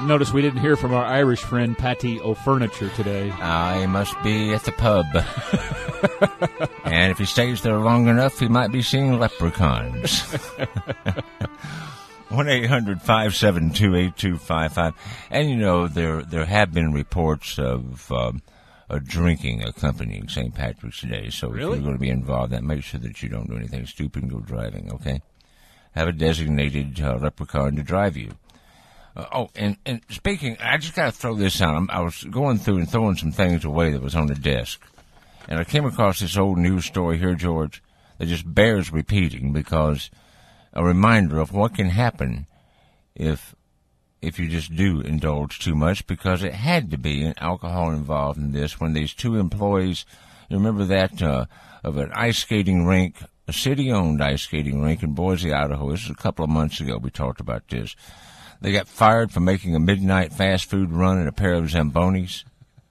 Notice we didn't hear from our Irish friend, Patty O'Furniture, today. I must be at the pub. And if he stays there long enough, he might be seeing leprechauns. 1-800-572-8255. And, you know, there have been reports of drinking accompanying St. Patrick's Day. So Really? if you're going to be involved, that make sure that you don't do anything stupid and go driving, okay? Have a designated leprechaun to drive you. And speaking, I just got to throw this out. I was going through and throwing some things away that was on the desk. And I came across this old news story here, George, that just bears repeating because a reminder of what can happen if you just do indulge too much, because it had to be an alcohol involved in this when these two employees, you remember that, of an ice skating rink, a city-owned ice skating rink in Boise, Idaho. This was a couple of months ago we talked about this. They got fired for making a midnight fast food run in a pair of Zambonis.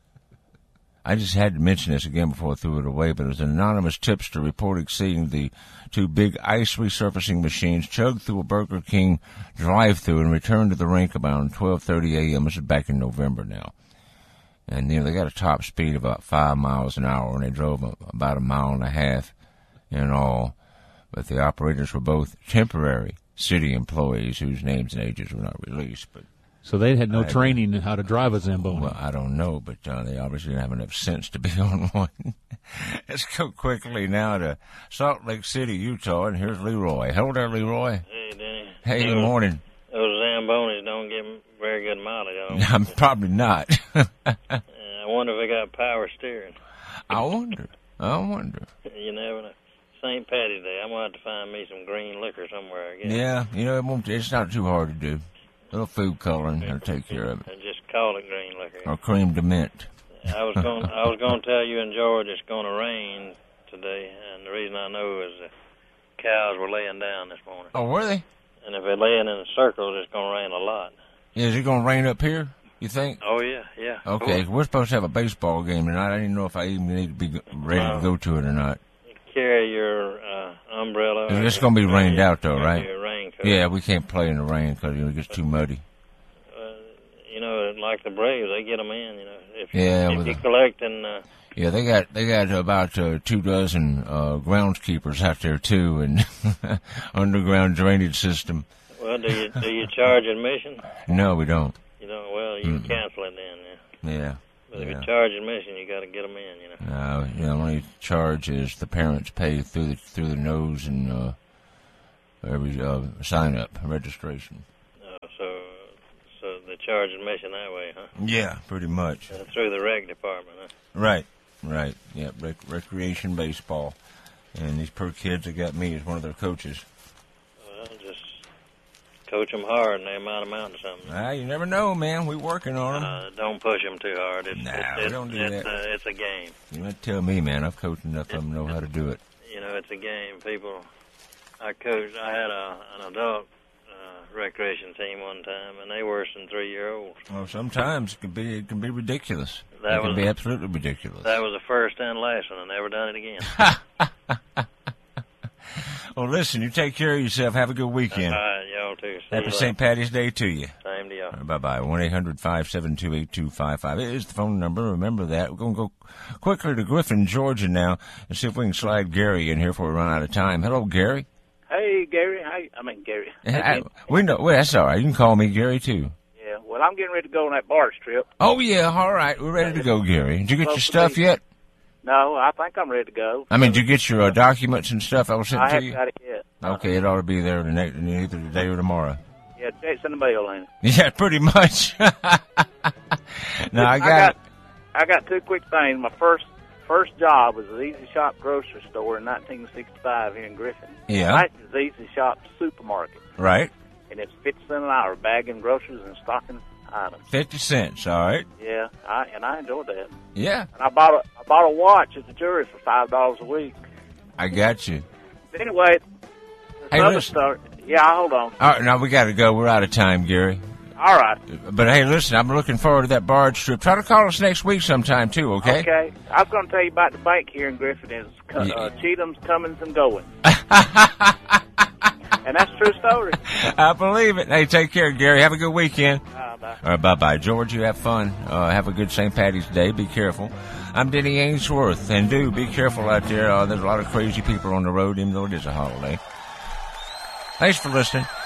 I just had to mention this again before I threw it away, but it was an anonymous tipster reporting seeing the two big ice resurfacing machines chug through a Burger King drive-thru and return to the rink about 12:30 a.m. This is back in November now. And, you know, they got a top speed of about 5 miles an hour, and they drove about a mile and a half in all. But the operators were both temporary city employees whose names and ages were not released. But So they had no training in how to drive a Zamboni. well, I don't know, but they obviously didn't have enough sense to be on one. Let's go quickly now to Salt Lake City, Utah, and here's Leroy. Hello there, Leroy. Hey, Denny. Hey, good morning. Those Zambonis don't get very good mileage on them. I'm probably not. I wonder if they got power steering. I wonder. You never know. St. Patty's Day, I'm going to have to find me some green liquor somewhere, I guess. Yeah, you know, it's not too hard to do. A little food coloring, I'll take care of it. And just call it green liquor. Or cream de mint. I was going to tell you and George it's going to rain today, and the reason I know is the cows were laying down this morning. Oh, were they? And if they're laying in circles, it's going to rain a lot. Yeah, is it going to rain up here, you think? Oh, yeah. Okay, we're supposed to have a baseball game tonight. I didn't know if I even need to be ready to go to it or not. Carry your umbrella. It's going to be rained out, though, right? Your raincoat. Yeah, we can't play in the rain because it gets too muddy. You know, like the Braves, they get them in. You know, if you collect and. Yeah, they got about 2 dozen groundskeepers out there too, and underground drainage system. Well, do you charge admission? No, we don't. You don't. Well, you can cancel it then. Yeah. But if you charge admission, you got to get them in. You know. No, the only charge is the parents pay through the nose and every sign up registration. So they charge admission that way, huh? Yeah, pretty much. Through the rec department, huh? Right. Yeah, recreation baseball, and these poor kids that got me as one of their coaches. Well, just coach them hard, and they might amount to something. You never know, man. We're working on them. Don't push them too hard. We don't do that. It's a game. You might tell me, man. I've coached enough of them to know how to do it. You know, it's a game. People, I had an adult recreation team one time, and they worse than 3-year-olds. Well, sometimes it can be ridiculous. It can be absolutely ridiculous. That was the first and last one. I never done it again. Well, listen, you take care of yourself. Have a good weekend. All right, y'all too. Happy St. Patty's Day to you. Same to y'all. Bye-bye. 1-800-572-8255. It is the phone number. Remember that. We're going to go quickly to Griffin, Georgia now, and see if we can slide Gary in here before we run out of time. Hello, Gary. Hey, Gary. Gary. We know. Well, that's all right. You can call me Gary, too. Yeah, well, I'm getting ready to go on that barge trip. Oh, yeah, all right. We're ready to go, Gary. Did you get your stuff yet? No, I think I'm ready to go. I mean, did you get your documents and stuff I was sent to you? I haven't got it yet. Okay, it ought to be there either today or tomorrow. Yeah, check's in the mail, ain't it? Yeah, pretty much. No, I got 2 quick things. My first job was at Easy Shop grocery store in 1965 here in Griffin. Yeah. Right, is Easy Shop supermarket. Right. And it's 50 cents an hour bagging groceries and stocking items. 50 cents, all right. Yeah, I enjoyed that. Yeah. And I bought a watch at the jury for $5 a week. I got you. Anyway, Hey, listen. Yeah, hold on. All right, now we got to go. We're out of time, Gary. All right. But hey, listen, I'm looking forward to that barge trip. Try to call us next week sometime too, okay? Okay. I was going to tell you about the bank here in Griffin. It's Cheatham's, Cummins, and Going. And that's a true story. I believe it. Hey, take care, Gary. Have a good weekend. Bye. Bye. All right, bye-bye. George, you have fun. Have a good St. Patty's Day. Be careful. I'm Denny Ainsworth, and do be careful out there. There's a lot of crazy people on the road, even though it is a holiday. Thanks for listening.